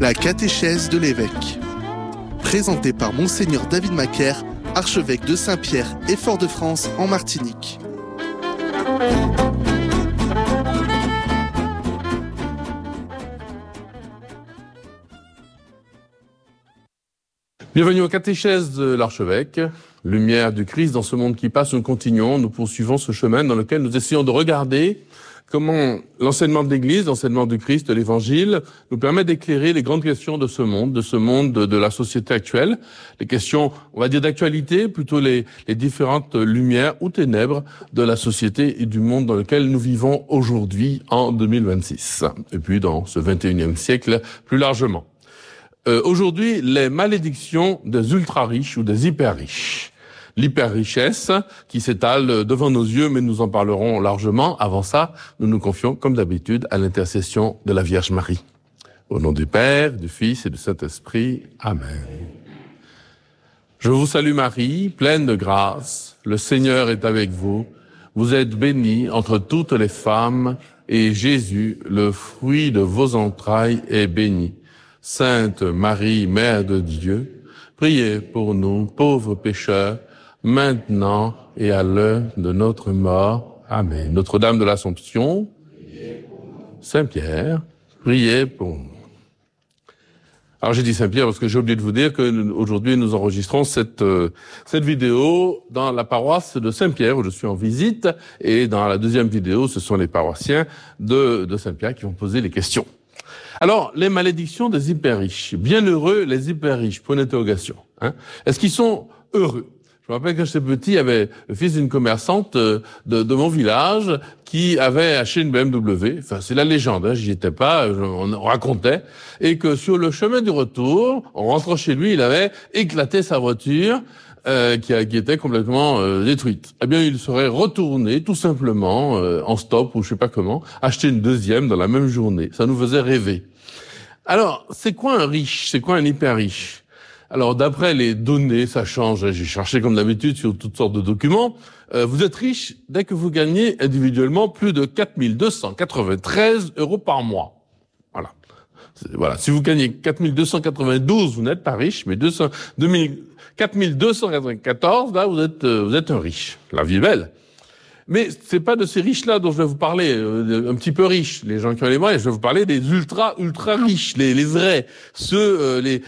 La catéchèse de l'évêque. Présentée par Monseigneur David Macaire, archevêque de Saint-Pierre et Fort-de-France en Martinique. Bienvenue aux catéchèses de l'archevêque. Lumière du Christ dans ce monde qui passe, nous continuons, nous poursuivons ce chemin dans lequel nous essayons de regarder comment l'enseignement de l'Église, l'enseignement du Christ, de l'Évangile, nous permet d'éclairer les grandes questions de ce monde de la société actuelle. Les questions, on va dire d'actualité, plutôt les différentes lumières ou ténèbres de la société et du monde dans lequel nous vivons aujourd'hui en 2026. Et puis dans ce 21e siècle plus largement. Aujourd'hui, les malédictions des ultra-riches ou des hyper-riches. L'hyper-richesse qui s'étale devant nos yeux, mais nous en parlerons largement. Avant ça, nous nous confions, comme d'habitude, à l'intercession de la Vierge Marie. Au nom du Père, du Fils et du Saint-Esprit. Amen. Je vous salue Marie, pleine de grâce. Le Seigneur est avec vous. Vous êtes bénie entre toutes les femmes, et Jésus, le fruit de vos entrailles, est béni. Sainte Marie, Mère de Dieu, priez pour nous, pauvres pécheurs, maintenant et à l'heure de notre mort. Amen. Notre-Dame de l'Assomption, Saint-Pierre, priez pour nous. Alors j'ai dit Saint-Pierre parce que j'ai oublié de vous dire que aujourd'hui nous enregistrons cette vidéo dans la paroisse de Saint-Pierre où je suis en visite, et dans la deuxième vidéo, ce sont les paroissiens de Saint-Pierre qui vont poser les questions. Alors, les malédictions des hyper-riches. Bienheureux les hyper-riches, point d'interrogation. Est-ce qu'ils sont heureux? Je me rappelle que quand j'étais petit, il y avait le fils d'une commerçante de mon village qui avait acheté une BMW. Enfin, c'est la légende, j'y étais pas, on racontait. Et que sur le chemin du retour, en rentrant chez lui, il avait éclaté sa voiture qui était complètement détruite. Eh bien, il serait retourné tout simplement en stop ou je sais pas comment, acheter une deuxième dans la même journée. Ça nous faisait rêver. Alors, c'est quoi un riche? C'est quoi un hyper riche? Alors, d'après les données, ça change. J'ai cherché comme d'habitude sur toutes sortes de documents. Vous êtes riche dès que vous gagnez individuellement plus de 4 293 € par mois. Voilà. Si vous gagnez 4 292, vous n'êtes pas riche, mais 4 294, là, vous êtes un riche. La vie est belle. Mais c'est pas de ces riches-là dont je vais vous parler, un petit peu riches, les gens qui ont les moyens. Je vais vous parler des ultra riches, les vrais, ceux, les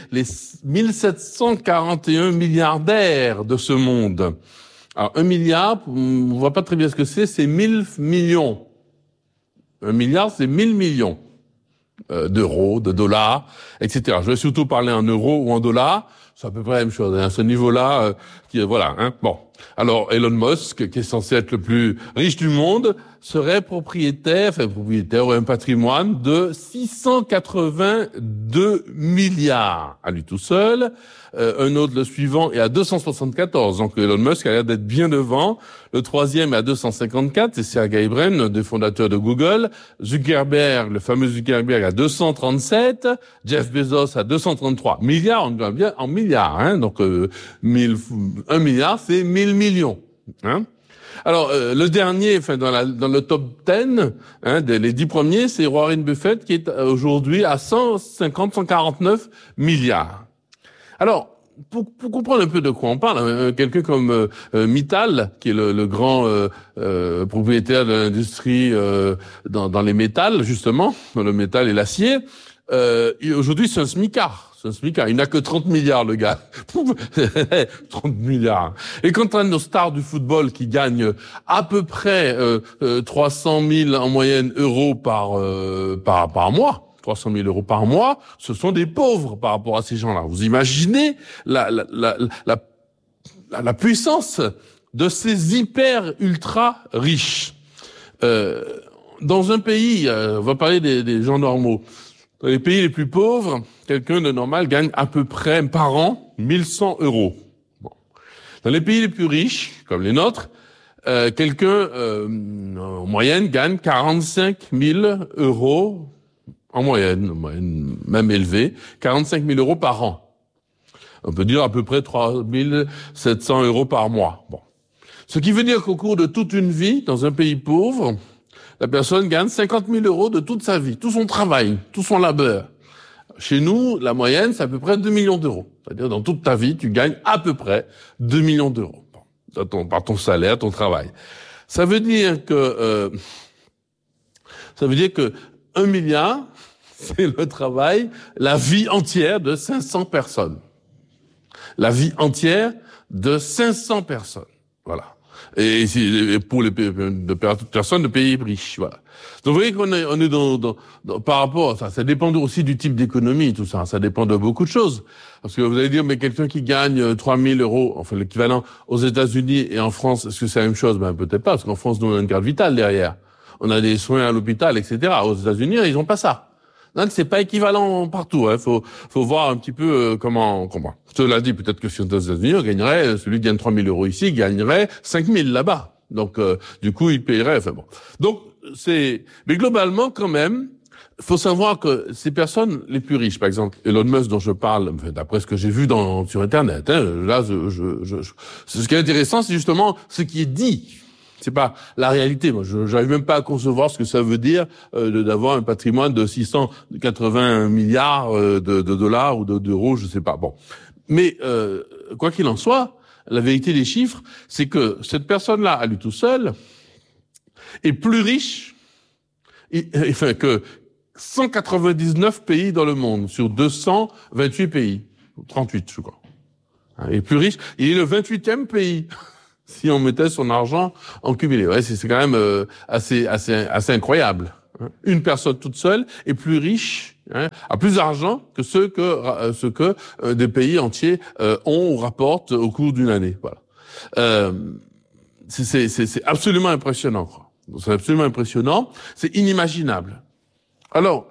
1741 milliardaires de ce monde. Alors, 1 milliard, on voit pas très bien ce que c'est 1000 millions. 1 milliard, c'est 1000 millions d'euros, de dollars, etc. Je vais surtout parler en euros ou en dollars. C'est à peu près la même chose, à ce niveau-là, Bon. Alors, Elon Musk, qui est censé être le plus riche du monde, serait propriétaire ou un patrimoine de 682 milliards à lui tout seul. Un autre, le suivant, est à 274. Donc, Elon Musk a l'air d'être bien devant. Le troisième est à 254. C'est Sergey Brin, un des fondateurs de Google. Zuckerberg, le fameux Zuckerberg, à 237. Jeff Bezos à 233 milliards. On doit bien en milliards, Donc, 1 milliard, c'est 1000 millions, Alors, le dernier, dans le top 10, les 10 premiers, c'est Warren Buffett, qui est aujourd'hui à 149 milliards. Alors, pour comprendre un peu de quoi on parle, quelqu'un comme Mittal, qui est le grand propriétaire de l'industrie dans les métals, justement, dans le métal et l'acier, aujourd'hui c'est un smicard. Il n'a que 30 milliards, le gars. 30 milliards. Et quant à nos stars du football qui gagnent à peu près 300 000 en moyenne euros par mois, 300 000 € par mois, ce sont des pauvres par rapport à ces gens-là. Vous imaginez la puissance de ces hyper ultra riches. Dans un pays, on va parler des gens normaux. Dans les pays les plus pauvres, quelqu'un de normal gagne à peu près par an 1100 €. Bon. Dans les pays les plus riches, comme les nôtres, quelqu'un en moyenne gagne 45 000 € en moyenne, même élevée, 45 000 € par an. On peut dire à peu près 3 700 € par mois. Bon. Ce qui veut dire qu'au cours de toute une vie, dans un pays pauvre, la personne gagne 50 000 € de toute sa vie, tout son travail, tout son labeur. Chez nous, la moyenne, c'est à peu près 2 millions d'euros. C'est-à-dire, dans toute ta vie, tu gagnes à peu près 2 millions d'euros par ton salaire, ton travail. Ça veut dire que 1 milliard, c'est le travail, la vie entière de 500 personnes. La vie entière de 500 personnes. Voilà. Et pour les personnes de pays riches, voilà. Donc vous voyez qu'on est dans par rapport à ça. Ça dépend aussi du type d'économie, tout ça. Ça dépend de beaucoup de choses. Parce que vous allez dire, mais quelqu'un qui gagne 3 000 euros, enfin l'équivalent aux États-Unis et en France, est-ce que c'est la même chose? Ben peut-être pas, parce qu'en France, nous on a une carte vitale derrière. On a des soins à l'hôpital, etc. Aux États-Unis, ils ont pas ça. Donc c'est pas équivalent partout. Hein. Faut voir un petit peu comment. Cela dit, peut-être que si aux États-Unis, on gagnerait, celui qui gagne 3 000 euros ici, gagnerait 5 000 là-bas. Donc du coup, il paierait. Enfin bon. Donc mais globalement quand même, faut savoir que ces personnes les plus riches, par exemple Elon Musk dont je parle, d'après ce que j'ai vu sur Internet, hein, là, ce qui est intéressant, c'est justement ce qui est dit. C'est pas la réalité. Moi, j'arrive même pas à concevoir ce que ça veut dire d'avoir un patrimoine de 680 milliards de dollars ou d'euros, je sais pas. Bon, mais quoi qu'il en soit, la vérité des chiffres, c'est que cette personne-là, à lui tout seul, est plus riche, que 199 pays dans le monde sur 228 pays, 38 je crois. Il est plus riche. Il est le 28e pays. Si on mettait son argent en cumulé. Ouais, c'est quand même assez incroyable. Une personne toute seule est plus riche, a plus d'argent que ce que des pays entiers ont ou rapportent au cours d'une année. Voilà. C'est absolument impressionnant, quoi. C'est absolument impressionnant. C'est inimaginable. Alors,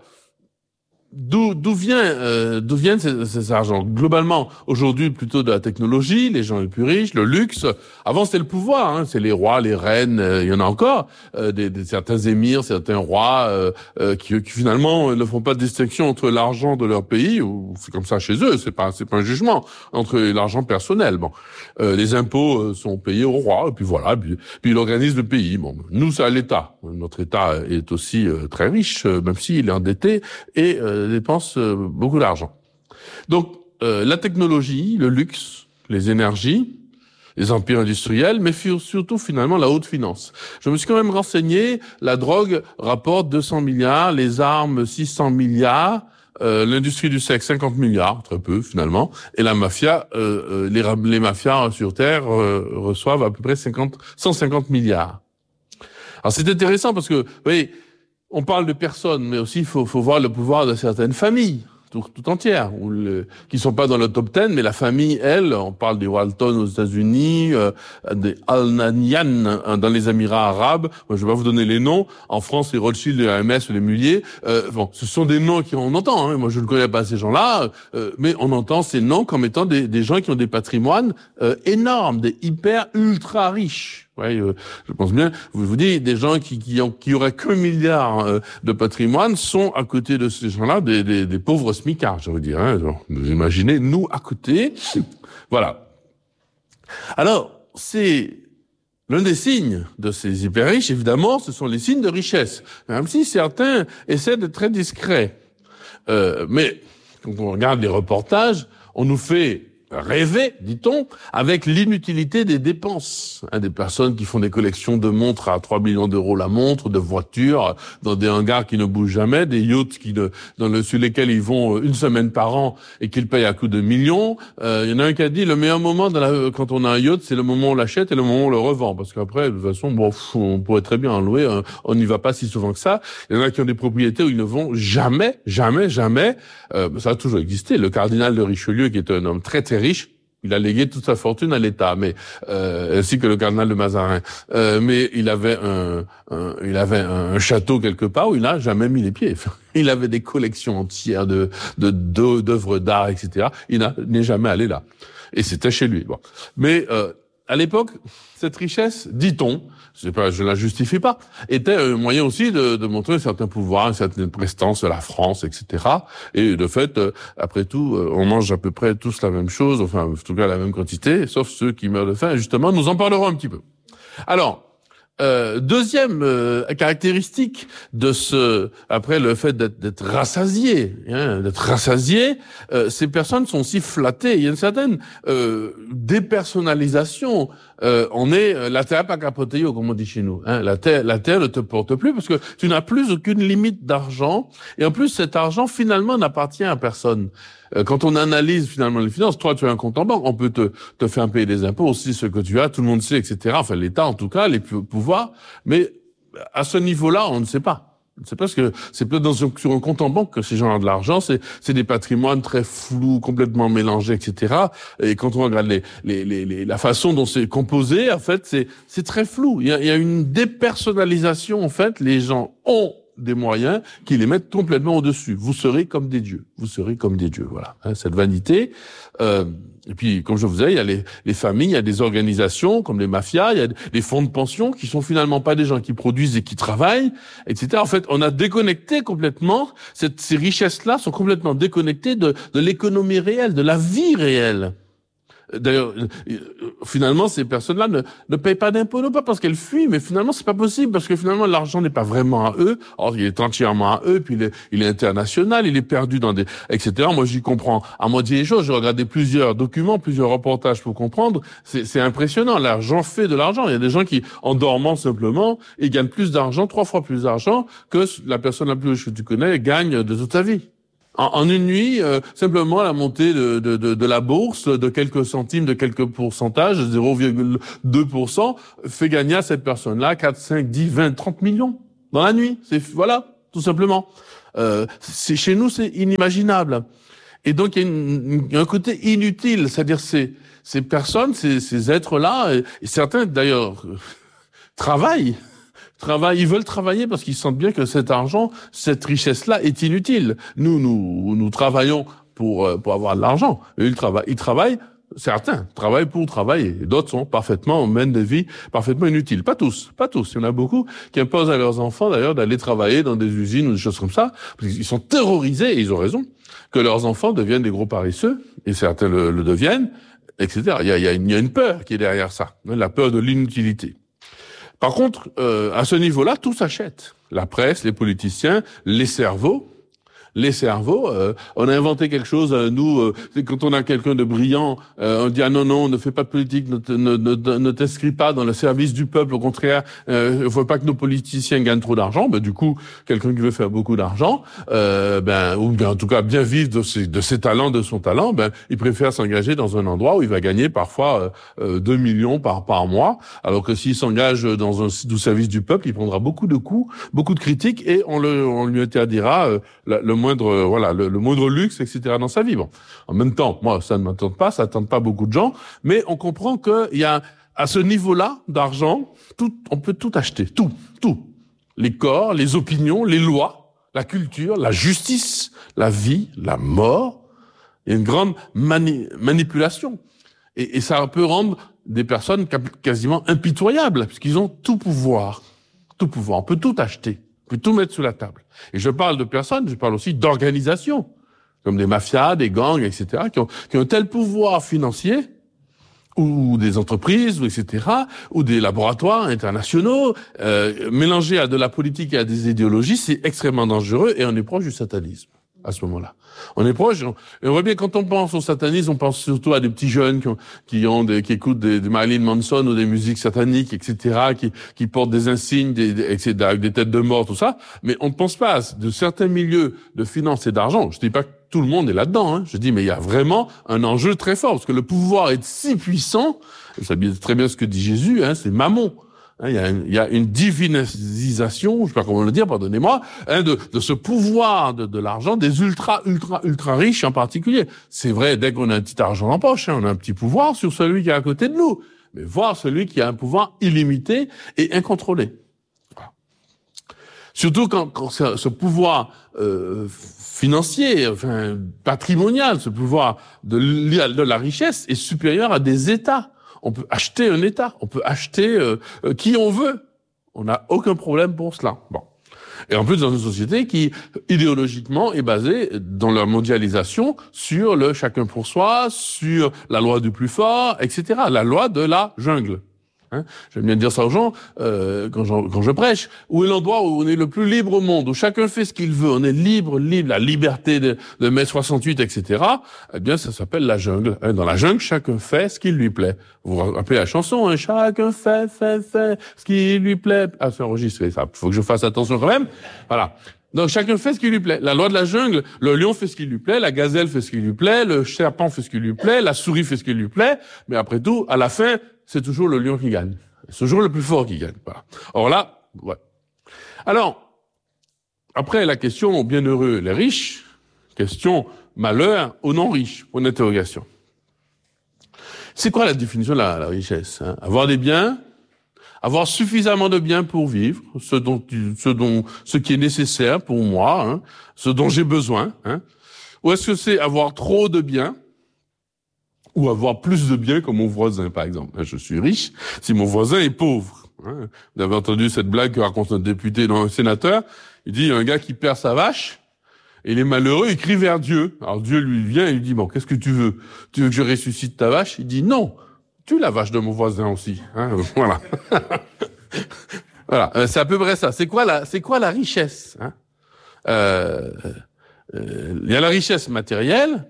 d'où viennent ces argents? Globalement, aujourd'hui, plutôt de la technologie, les gens les plus riches, le luxe. Avant, c'était le pouvoir, hein, c'est les rois, les reines, il y en a encore, certains émirs, certains rois, qui finalement ne font pas de distinction entre l'argent de leur pays, ou c'est comme ça chez eux, c'est pas un jugement, entre l'argent personnel. Bon, les impôts sont payés au roi, et puis voilà, puis il organise le pays. Bon, nous, c'est à l'État. Notre État est aussi très riche, même s'il est endetté, et dépense beaucoup d'argent. Donc, la technologie, le luxe, les énergies, les empires industriels, mais surtout finalement la haute finance. Je me suis quand même renseigné, la drogue rapporte 200 milliards, les armes 600 milliards, l'industrie du sexe 50 milliards, très peu finalement, et la mafia, les mafias sur Terre reçoivent à peu près 150 milliards. Alors c'est intéressant parce que, vous voyez, on parle de personnes, mais aussi il faut voir le pouvoir de certaines familles, tout entières, qui sont pas dans le top 10, mais la famille, elle, on parle des Walton aux États-Unis, des Al Nahyan dans les Émirats arabes. Moi, je vais pas vous donner les noms. En France, les Rothschild, les Hermès, les Mullier. Bon, ce sont des noms qu'on entend. Hein. Moi, je ne connais pas ces gens-là, mais on entend ces noms comme étant des gens qui ont des patrimoines énormes, des hyper ultra riches. Ouais, je pense bien. Vous dites, des gens qui auraient qu'un milliard de patrimoine sont à côté de ces gens-là des pauvres smicards, je veux dire. Hein. Vous imaginez, nous à côté, voilà. Alors, c'est l'un des signes de ces hyper riches, évidemment, ce sont les signes de richesse. Même si certains essaient d'être très discrets, mais quand on regarde les reportages, on nous fait rêver, dit-on, avec l'inutilité des dépenses. Des personnes qui font des collections de montres à 3 millions d'euros la montre, de voitures, dans des hangars qui ne bougent jamais, des yachts sur lesquels ils vont une semaine par an et qu'ils payent à coups de millions. Il y en a un qui a dit, le meilleur moment quand on a un yacht, c'est le moment où on l'achète et le moment où on le revend. Parce qu'après, de toute façon, on pourrait très bien en louer, on n'y va pas si souvent que ça. Il y en a qui ont des propriétés où ils ne vont jamais. Ça a toujours existé. Le cardinal de Richelieu, qui est un homme très très riche, il a légué toute sa fortune à l'État, mais ainsi que le cardinal de Mazarin. Mais il avait un château quelque part où il n'a jamais mis les pieds. Il avait des collections entières d'œuvres d'art, etc. Il n'est jamais allé là. Et c'était chez lui. Bon. Mais à l'époque, cette richesse, dit-on, je la justifie pas, était un moyen aussi de montrer un certain pouvoir, une certaine prestance de la France, etc. Et de fait, après tout, on mange à peu près tous la même chose, enfin, en tout cas la même quantité, sauf ceux qui meurent de faim. Et justement, nous en parlerons un petit peu. Alors, Deuxième caractéristique de après le fait d'être rassasié, ces personnes sont aussi flattées. Il y a une certaine dépersonnalisation. On est la terre pas capoté, comme on dit chez nous. La terre ne te porte plus parce que tu n'as plus aucune limite d'argent. Et en plus, cet argent finalement n'appartient à personne. Quand on analyse finalement les finances, toi tu as un compte en banque, on peut te faire payer des impôts aussi, ce que tu as, tout le monde sait, etc. Enfin l'État en tout cas, les pouvoirs, mais à ce niveau-là, on ne sait pas. C'est parce que c'est peut-être sur un compte en banque que ces gens ont de l'argent, c'est des patrimoines très flous, complètement mélangés, etc. Et quand on regarde la façon dont c'est composé, en fait, c'est très flou. Il y a une dépersonnalisation, en fait. Les gens ont des moyens qui les mettent complètement au-dessus. Vous serez comme des dieux. Vous serez comme des dieux. Voilà. Cette vanité. Et puis, comme je vous disais, il y a les familles, il y a des organisations comme les mafias, il y a des fonds de pension qui sont finalement pas des gens qui produisent et qui travaillent, etc. En fait, on a déconnecté complètement, ces richesses-là sont complètement déconnectées de l'économie réelle, de la vie réelle. D'ailleurs, finalement, ces personnes-là ne payent pas d'impôts, non pas parce qu'elles fuient, mais finalement, c'est pas possible, parce que finalement, l'argent n'est pas vraiment à eux. Or, il est entièrement à eux, puis il est international, il est perdu dans des, etc. Moi, j'y comprends à moitié les choses. J'ai regardé plusieurs documents, plusieurs reportages pour comprendre. C'est impressionnant. L'argent fait de l'argent. Il y a des gens qui, en dormant simplement, ils gagnent plus d'argent, 3 fois plus d'argent que la personne la plus riche que tu connais gagne de toute sa vie. En une nuit, simplement la montée de la bourse de quelques centimes, de quelques pourcentages, 0,2%, fait gagner à cette personne-là 4, 5, 10, 20, 30 millions dans la nuit. Voilà, tout simplement. Chez nous, c'est inimaginable. Et donc, il y a un côté inutile, c'est-à-dire ces personnes, ces êtres-là, et certains d'ailleurs travaillent, ils veulent travailler parce qu'ils sentent bien que cet argent, cette richesse-là est inutile. Nous travaillons pour avoir de l'argent. Ils travaillent, certains travaillent pour travailler. D'autres mènent des vies parfaitement inutiles. Pas tous. Il y en a beaucoup qui imposent à leurs enfants, d'ailleurs, d'aller travailler dans des usines ou des choses comme ça, parce qu'ils sont terrorisés, et ils ont raison, que leurs enfants deviennent des gros paresseux, et certains le deviennent, etc. Il y a une peur qui est derrière ça, la peur de l'inutilité. Par contre, à ce niveau-là, tout s'achète. La presse, les politiciens, les cerveaux. On a inventé quelque chose, nous, quand on a quelqu'un de brillant, on dit, non, ne fais pas de politique, ne t'inscris pas dans le service du peuple, au contraire, il faut pas que nos politiciens gagnent trop d'argent. Du coup, quelqu'un qui veut faire beaucoup d'argent, ou bien en tout cas bien vivre de ses talents, de son talent, il préfère s'engager dans un endroit où il va gagner parfois 2 millions par mois, alors que s'il s'engage dans un service du peuple, il prendra beaucoup de coups, beaucoup de critiques, et on lui interdira le moindre luxe, etc. dans sa vie. Bon. En même temps, moi, ça ne m'attend pas, ça n'attend pas beaucoup de gens, mais on comprend qu'il y a, à ce niveau-là d'argent, on peut tout acheter. Tout. Les corps, les opinions, les lois, la culture, la justice, la vie, la mort. Il y a une grande manipulation. Et ça peut rendre des personnes quasiment impitoyables, puisqu'ils ont tout pouvoir. On peut tout acheter. On peut tout mettre sous la table. Et je parle de personnes, je parle aussi d'organisations, comme des mafias, des gangs, etc., qui ont un tel pouvoir financier, ou des entreprises, etc., ou des laboratoires internationaux, mélangés à de la politique et à des idéologies, c'est extrêmement dangereux, et on est proche du satanisme à ce moment-là. On est proche, et on voit bien, quand on pense au satanisme, on pense surtout à des petits jeunes qui écoutent des Marilyn Manson ou des musiques sataniques, etc., qui portent des insignes, etc., avec des têtes de mort, tout ça. Mais on ne pense pas à de certains milieux de finance et d'argent. Je dis pas que tout le monde est là-dedans, Je dis, mais il y a vraiment un enjeu très fort, parce que le pouvoir est si puissant, vous savez très bien ce que dit Jésus, c'est Mammon. Il y a une divinisation, je sais pas comment le dire, pardonnez-moi, de ce pouvoir de l'argent, des ultra riches en particulier. C'est vrai, dès qu'on a un petit argent en poche, on a un petit pouvoir sur celui qui est à côté de nous. Mais voir celui qui a un pouvoir illimité et incontrôlé. Voilà. Surtout quand ce pouvoir financier, patrimonial, ce pouvoir de la richesse est supérieur à des États. On peut acheter un État, on peut acheter qui on veut. On n'a aucun problème pour cela. Bon. Et en plus, dans une société qui, idéologiquement, est basée, dans leur mondialisation, sur le chacun pour soi, sur la loi du plus fort, etc. La loi de la jungle. Hein. J'aime bien dire ça aux gens quand je prêche. Où est l'endroit où on est le plus libre au monde, où chacun fait ce qu'il veut, on est libre, la liberté de mai 68, etc. Eh bien, ça s'appelle la jungle. Hein. Dans la jungle, chacun fait ce qu'il lui plaît. Vous vous rappelez la chanson, hein, chacun fait ce qui lui plaît. Ah, c'est enregistré, ça. Faut que je fasse attention quand même. Voilà. Donc, chacun fait ce qui lui plaît. La loi de la jungle, le lion fait ce qui lui plaît, la gazelle fait ce qui lui plaît, le serpent fait ce qui lui plaît, la souris fait ce qui lui plaît. Mais après tout, à la fin, c'est toujours le lion qui gagne. C'est toujours le plus fort qui gagne. Voilà. Or là, ouais. Alors, après la question aux bienheureux, les riches, question malheur aux non-riches, point d'interrogation. C'est quoi la définition de la richesse, hein? Avoir des biens, avoir suffisamment de biens pour vivre, ce qui est nécessaire pour moi, hein, ce dont j'ai besoin, hein. Ou est-ce que c'est avoir trop de biens, ou avoir plus de biens que mon voisin, par exemple. Je suis riche si mon voisin est pauvre. Hein. Vous avez entendu cette blague que raconte un député, un sénateur. Il dit, un gars qui perd sa vache, et il est malheureux, il crie vers Dieu. Alors Dieu lui vient et lui dit, bon, qu'est-ce que tu veux? Tu veux que je ressuscite ta vache? Il dit, non, tue la vache de mon voisin aussi. Hein. Voilà. Voilà, c'est à peu près ça. C'est quoi la richesse, hein? Il y a la richesse matérielle,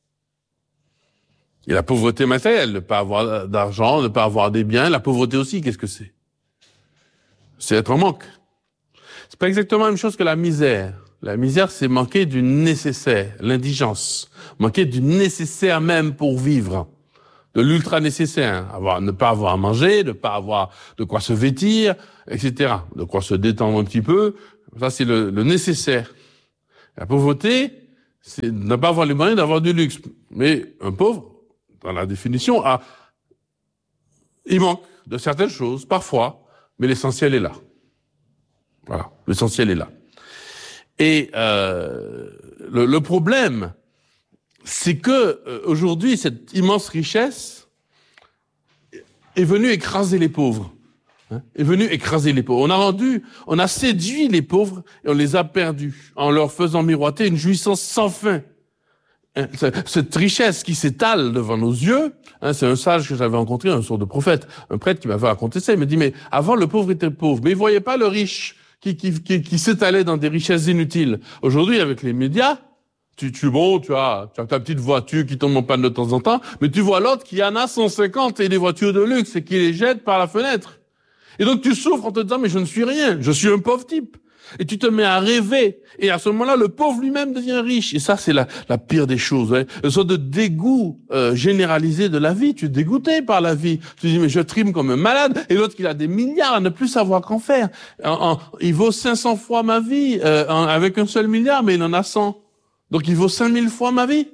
et la pauvreté matérielle, ne pas avoir d'argent, ne pas avoir des biens. La pauvreté aussi, qu'est-ce que c'est? C'est être en manque. C'est pas exactement la même chose que la misère. La misère, c'est manquer du nécessaire, l'indigence. Manquer du nécessaire même pour vivre. De l'ultra nécessaire. Ne pas avoir à manger, ne pas avoir de quoi se vêtir, etc. De quoi se détendre un petit peu. Ça, c'est le nécessaire. La pauvreté, c'est ne pas avoir les moyens d'avoir du luxe. Mais un pauvre, dans la définition, il manque de certaines choses, parfois, mais l'essentiel est là. Voilà, l'essentiel est là. Et le problème, c'est que aujourd'hui, cette immense richesse est venue écraser les pauvres. Hein, est venue écraser les pauvres. On a séduit les pauvres et on les a perdus en leur faisant miroiter une jouissance sans fin. Cette richesse qui s'étale devant nos yeux, hein, c'est un sage que j'avais rencontré, un sort de prophète, un prêtre qui m'avait raconté ça. Il me dit, mais avant le pauvre était pauvre, mais il voyait pas le riche qui s'étalait dans des richesses inutiles. Aujourd'hui, avec les médias, tu as ta petite voiture qui tombe en panne de temps en temps, mais tu vois l'autre qui en a 150 et des voitures de luxe et qui les jette par la fenêtre. Et donc tu souffres en te disant, mais je ne suis rien, je suis un pauvre type. Et tu te mets à rêver. Et à ce moment-là, le pauvre lui-même devient riche. Et ça, c'est la pire des choses. Hein. Une sorte de dégoût généralisé de la vie. Tu es dégoûté par la vie. Tu dis, mais je trime comme un malade. Et l'autre, qui a des milliards à ne plus savoir qu'en faire. Il vaut 500 fois ma vie avec un seul milliard, mais il en a 100. Donc il vaut 5000 fois ma vie.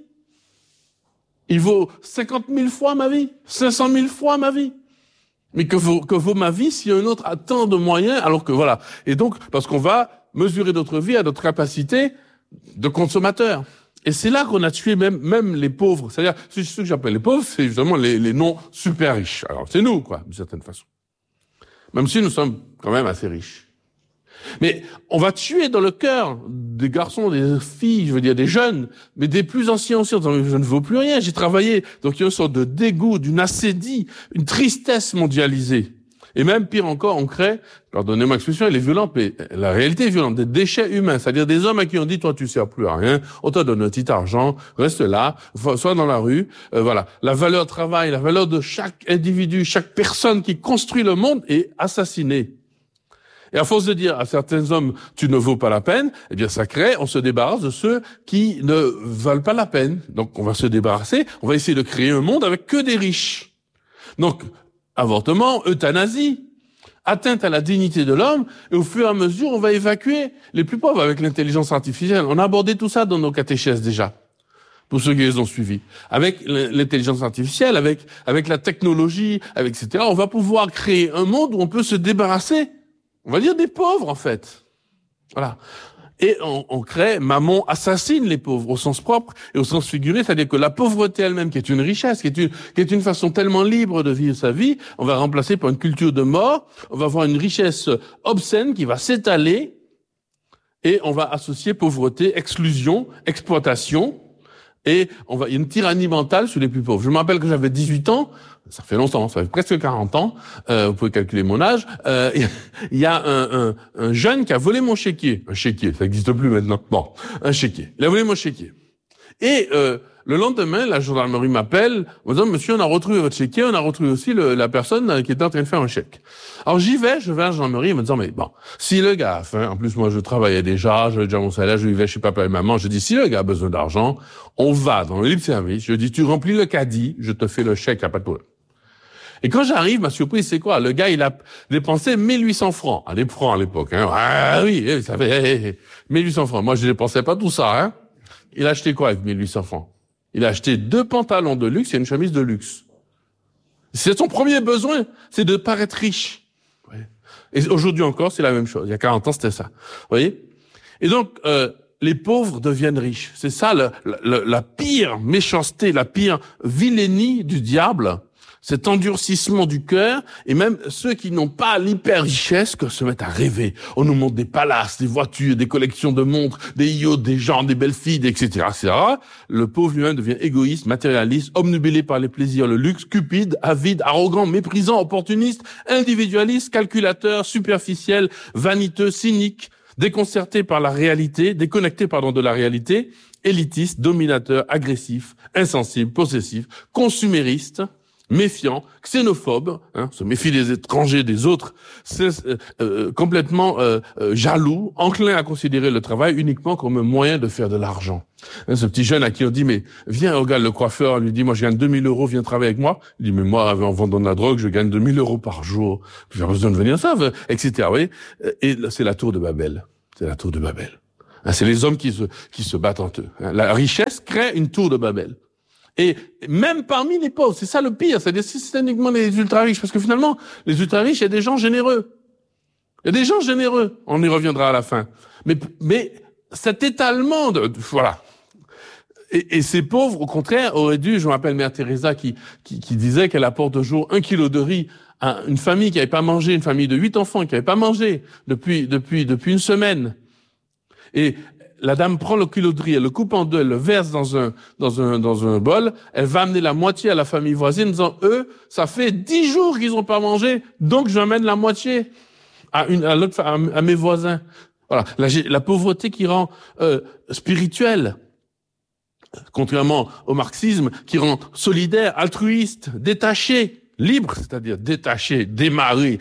Il vaut 50 000 fois ma vie. 500 000 fois ma vie. Mais que vaut ma vie si un autre a tant de moyens, alors que voilà. Et donc, parce qu'on va mesurer notre vie à notre capacité de consommateur. Et c'est là qu'on a tué même les pauvres. C'est-à-dire, ce que j'appelle les pauvres, c'est justement les non super riches. Alors, c'est nous, quoi, d'une certaine façon. Même si nous sommes quand même assez riches. Mais on va tuer dans le cœur des garçons, des filles, je veux dire des jeunes, mais des plus anciens aussi, en disant, je ne vaux plus rien, j'ai travaillé. Donc il y a une sorte de dégoût, d'une assédie, une tristesse mondialisée. Et même pire encore, on crée, pardonnez-moi l'expression, elle est violente, mais la réalité est violente, des déchets humains, c'est-à-dire des hommes à qui on dit, toi tu sers plus à rien, on te donne un petit argent, reste là, sois dans la rue, voilà. La valeur travail, la valeur de chaque individu, chaque personne qui construit le monde est assassinée. Et à force de dire à certains hommes, tu ne vaux pas la peine, eh bien, ça crée, on se débarrasse de ceux qui ne valent pas la peine. Donc, on va se débarrasser, on va essayer de créer un monde avec que des riches. Donc, avortement, euthanasie, atteinte à la dignité de l'homme, et au fur et à mesure, on va évacuer les plus pauvres avec l'intelligence artificielle. On a abordé tout ça dans nos catéchèses déjà, pour ceux qui les ont suivis. Avec l'intelligence artificielle, avec la technologie, etc., on va pouvoir créer un monde où on peut se débarrasser, on va dire des pauvres, en fait. Voilà. Et on crée, Mammon assassine les pauvres, au sens propre et au sens figuré, c'est-à-dire que la pauvreté elle-même, qui est une richesse, qui est une façon tellement libre de vivre sa vie, on va remplacer par une culture de mort, on va avoir une richesse obscène qui va s'étaler, et on va associer pauvreté, exclusion, exploitation, Et il y a une tyrannie mentale sur les plus pauvres. Je me rappelle que j'avais 18 ans, ça fait longtemps, ça fait presque 40 ans, vous pouvez calculer mon âge, il y a un jeune qui a volé mon chéquier. Un chéquier, ça n'existe plus maintenant. Bon, un chéquier. Il a volé mon chéquier. Et le lendemain, la gendarmerie m'appelle, en me disant, monsieur, on a retrouvé votre chéquier, on a retrouvé aussi la personne qui était en train de faire un chèque. Alors je vais à la gendarmerie, me disant, mais bon, si le gars a faim, en plus moi je travaillais déjà, j'avais déjà mon salaire, je vivais chez papa et maman, je dis, si le gars a besoin d'argent, on va dans le libre-service, je dis, tu remplis le caddie, je te fais le chèque, y a pas de problème. Et quand j'arrive, ma surprise, c'est quoi? Le gars, il a dépensé 1800 francs. À l'époque, hein. Ah oui, ça fait 1800 francs. Moi, je dépensais pas tout ça, hein. Il a acheté quoi avec 1800 francs? Il a acheté 2 pantalons de luxe et une chemise de luxe. C'est son premier besoin, c'est de paraître riche. Et aujourd'hui encore, c'est la même chose. Il y a 40 ans, c'était ça. Vous voyez? Et donc, les pauvres deviennent riches. C'est ça la pire méchanceté, la pire vilainie du diable. Cet endurcissement du cœur, et même ceux qui n'ont pas l'hyper-richesse que se mettent à rêver. On nous montre des palaces, des voitures, des collections de montres, des yachts, des gens, des belles filles, etc., etc. Le pauvre lui-même devient égoïste, matérialiste, obnubilé par les plaisirs, le luxe, cupide, avide, arrogant, méprisant, opportuniste, individualiste, calculateur, superficiel, vaniteux, cynique, déconnecté de la réalité, élitiste, dominateur, agressif, insensible, possessif, consumériste, méfiant, xénophobe, se méfie des étrangers, des autres, complètement jaloux, enclin à considérer le travail uniquement comme un moyen de faire de l'argent. Ce petit jeune à qui on dit, mais viens, regarde le coiffeur, lui dit, moi je gagne 2000 €, viens travailler avec moi. Il dit, mais moi, en vendant de la drogue, je gagne 2000 € par jour. J'ai pas besoin de venir ça, etc. Vous voyez. Et c'est la tour de Babel. C'est la tour de Babel. C'est les hommes qui se battent entre eux. La richesse crée une tour de Babel. Et même parmi les pauvres, c'est ça le pire, c'est-à-dire si c'est uniquement les ultra-riches, parce que finalement, les ultra-riches, il y a des gens généreux. Il y a des gens généreux, on y reviendra à la fin. Mais cet étalement voilà. Et ces pauvres, au contraire, auraient dû, je me rappelle Mère Teresa qui disait qu'elle apporte au jour 1 kilo de riz à une famille qui n'avait pas mangé, une famille de 8 enfants qui n'avait pas mangé depuis une semaine. Et la dame prend le kilo de riz, elle le coupe en deux, elle le verse dans un bol, elle va amener la moitié à la famille voisine, en disant, eux, ça fait 10 jours qu'ils n'ont pas mangé, donc j'amène la moitié à mes voisins. Voilà. La pauvreté qui rend spirituelle, contrairement au marxisme, qui rend solidaire, altruiste, détaché, libre, c'est-à-dire détaché, démarré.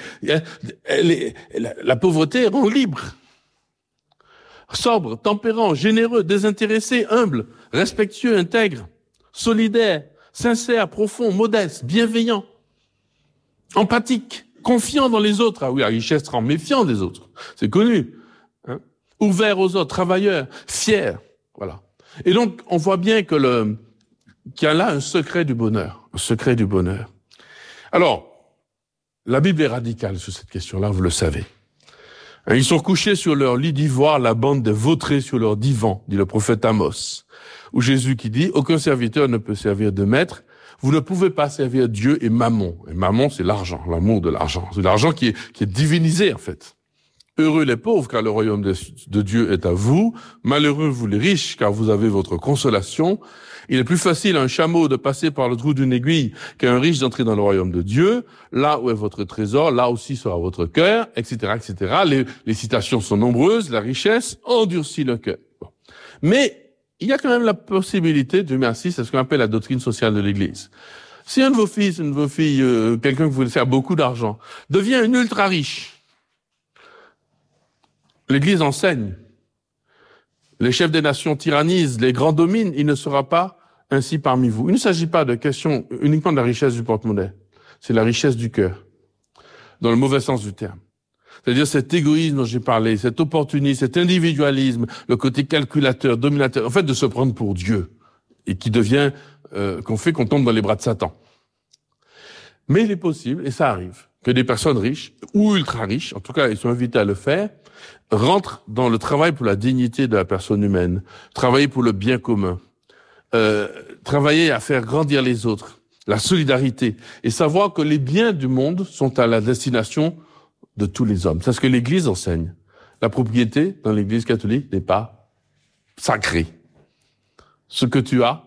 La pauvreté rend libre. Sobre, tempérant, généreux, désintéressé, humble, respectueux, intègre, solidaire, sincère, profond, modeste, bienveillant, empathique, confiant dans les autres. Ah oui, la richesse rend méfiant des autres. C'est connu. Ouvert aux autres, travailleur, fier. Voilà. Et donc, on voit bien qu'il y a là un secret du bonheur. Un secret du bonheur. Alors, la Bible est radicale sur cette question-là, vous le savez. Ils sont couchés sur leur lit d'ivoire, la bande des vautrés sur leur divan, dit le prophète Amos. Ou Jésus qui dit, aucun serviteur ne peut servir de maître. Vous ne pouvez pas servir Dieu et Mammon. Et Mammon, c'est l'argent, l'amour de l'argent. C'est l'argent qui est divinisé, en fait. Heureux les pauvres, car le royaume de Dieu est à vous. Malheureux vous les riches, car vous avez votre consolation. Il est plus facile à un chameau de passer par le trou d'une aiguille qu'à un riche d'entrer dans le royaume de Dieu. Là où est votre trésor, là aussi sera votre cœur, etc., etc. Les citations sont nombreuses. La richesse endurcit le cœur. Bon. Mais il y a quand même la possibilité, Dieu merci, c'est ce qu'on appelle la doctrine sociale de l'Église. Si un de vos fils, une de vos filles, quelqu'un qui voulait faire beaucoup d'argent, devient une ultra riche, l'Église enseigne. Les chefs des nations tyrannisent, les grands dominent, il ne sera pas ainsi parmi vous. Il ne s'agit pas de question uniquement de la richesse du porte-monnaie. C'est la richesse du cœur, dans le mauvais sens du terme. C'est-à-dire cet égoïsme dont j'ai parlé, cet opportunisme, cet individualisme, le côté calculateur, dominateur, en fait de se prendre pour Dieu, et qui devient, qu'on tombe dans les bras de Satan. Mais il est possible, et ça arrive, que des personnes riches, ou ultra riches, en tout cas ils sont invités à le faire, rentrent dans le travail pour la dignité de la personne humaine, travailler pour le bien commun, travailler à faire grandir les autres, la solidarité, et savoir que les biens du monde sont à la destination de tous les hommes. C'est ce que l'Église enseigne. La propriété dans l'Église catholique n'est pas sacrée. Ce que tu as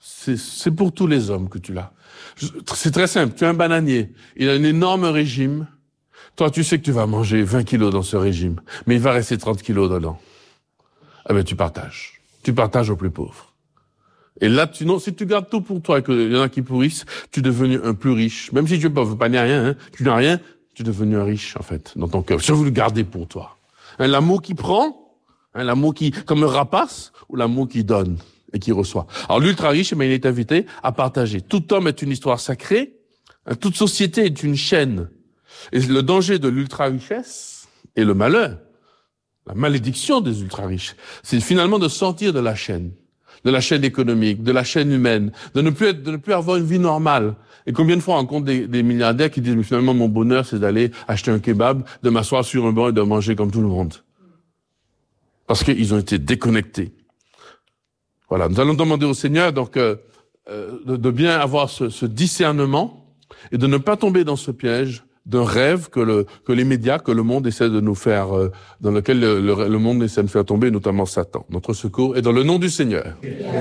c'est pour tous les hommes que tu l'as. C'est très simple. Tu es un bananier. Il a un énorme régime. Toi, tu sais que tu vas manger 20 kilos dans ce régime, mais il va rester 30 kilos dedans. Ah ben, tu partages. Tu partages aux plus pauvres. Et là, si tu gardes tout pour toi et qu'il y en a qui pourrissent, tu es devenu un plus riche. Même si tu ne veux pas ni rien, hein, tu n'as rien, tu es devenu un riche, en fait, dans ton cœur. Si vous le gardez pour toi. Hein, l'amour qui prend, hein, l'amour qui, comme un rapace, ou l'amour qui donne et qui reçoit. Alors, l'ultra riche, il est invité à partager. Tout homme est une histoire sacrée. Hein, toute société est une chaîne. Et le danger de l'ultra-richesse et le malheur, la malédiction des ultra-riches, c'est finalement de sortir de la chaîne économique, de la chaîne humaine, de ne plus avoir une vie normale. Et combien de fois on rencontre des milliardaires qui disent, mais finalement, mon bonheur, c'est d'aller acheter un kebab, de m'asseoir sur un banc et de manger comme tout le monde. Parce qu'ils ont été déconnectés. Voilà. Nous allons demander au Seigneur, donc, de bien avoir ce discernement et de ne pas tomber dans ce piège d'un rêve que les médias, que le monde essaie de nous faire, dans lequel le monde essaie de nous faire tomber, notamment Satan. Notre secours est dans le nom du Seigneur.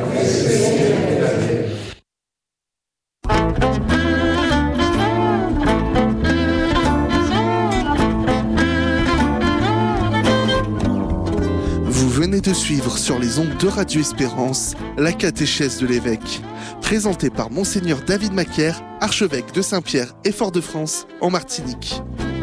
Vous venez de suivre sur les ondes de Radio Espérance la catéchèse de l'évêque, présentée par Monseigneur David Macaire, archevêque de Saint-Pierre et Fort-de-France en Martinique.